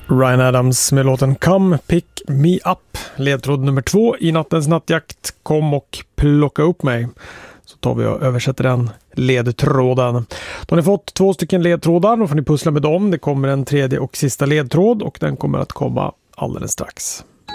Ryan Adams med låten Come Pick Me Up. Ledtråd nummer 2 i nattens nattjakt. Kom och plocka upp mig. Så tar vi och översätter den ledtråden. Då har ni fått 2 stycken ledtrådar. Då får ni pussla med dem. Det kommer en tredje och sista ledtråd och den kommer att komma alldeles strax.